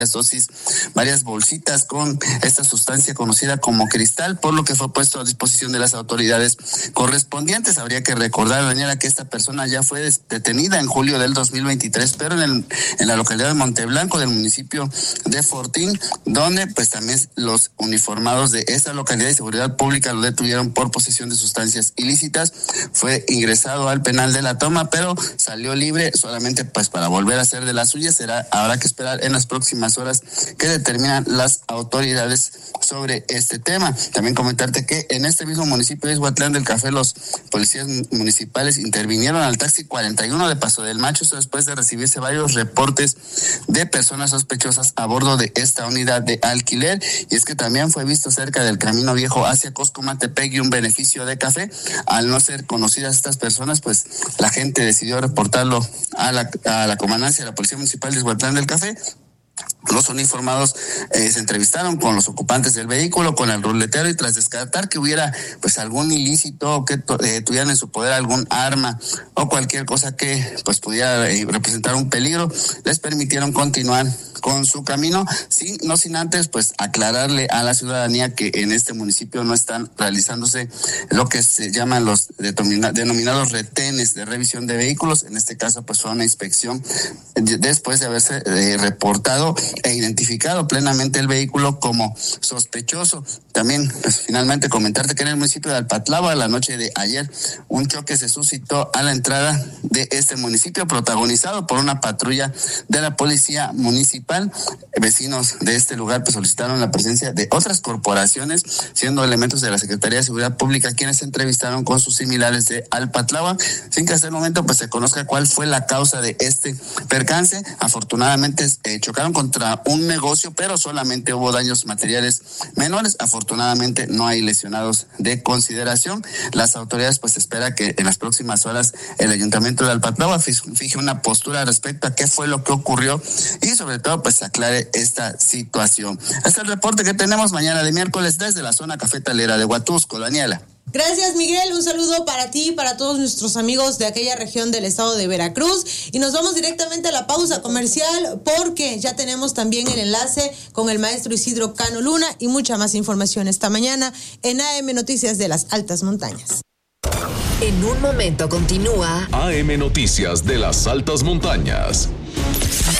dosis, varias bolsitas con esta sustancia conocida como cristal, por lo que fue puesto a disposición de las autoridades correspondientes. Habría que recordar, Daniela, que esta persona ya fue detenida en julio del 2023, pero en la localidad de Monteblanco, del municipio de Fortín, donde pues también los uniformados de esta localidad y seguridad pública lo detuvieron por posesión de sustancias ilícitas. Fue ingresado al penal de La Toma, pero salió libre solamente pues para volver a hacer de las suyas. Habrá que esperar en las próximas horas que determinan las autoridades sobre este tema. También comentarte que en este mismo municipio de Izhuatlán del Café, los policías municipales intervinieron al taxi 41 de Paso del Macho, después de recibirse varios reportes de personas sospechosas a bordo de esta unidad de alquiler. Y es que también fue visto cerca del Camino Viejo hacia Coscomatepec y un beneficio de café. Al no ser conocidas estas personas, pues la gente decidió reportarlo a la comandancia de la Policía Municipal de Izhuatlán del Café. Los uniformados se entrevistaron con los ocupantes del vehículo, con el ruletero, y tras descartar que hubiera pues algún ilícito o que tuvieran en su poder algún arma o cualquier cosa que pues pudiera representar un peligro, les permitieron continuar con su camino, no sin antes pues aclararle a la ciudadanía que en este municipio no están realizándose lo que se llaman los denominados retenes de revisión de vehículos. En este caso pues fue una inspección después de haberse reportado e identificado plenamente el vehículo como sospechoso. También pues finalmente comentarte que en el municipio de Alpatlava, la noche de ayer, un choque se suscitó a la entrada de este municipio, protagonizado por una patrulla de la policía municipal. Vecinos de este lugar pues solicitaron la presencia de otras corporaciones, siendo elementos de la Secretaría de Seguridad Pública quienes se entrevistaron con sus similares de Alpatlava, sin que hasta el momento pues se conozca cuál fue la causa de este percance. Afortunadamente chocaron contra un negocio, pero solamente hubo daños materiales menores. Afortunadamente no hay lesionados de consideración. Las autoridades pues espera que en las próximas horas el Ayuntamiento de Alpatlava fije una postura respecto a qué fue lo que ocurrió y sobre todo pues aclare esta situación. Este es el reporte que tenemos mañana de miércoles desde la zona cafetalera de Huatusco. Daniela. Gracias, Miguel. Un saludo para ti y para todos nuestros amigos de aquella región del estado de Veracruz. Y nos vamos directamente a la pausa comercial porque ya tenemos también el enlace con el maestro Isidro Cano Luna y mucha más información esta mañana en AM Noticias de las Altas Montañas. En un momento continúa AM Noticias de las Altas Montañas.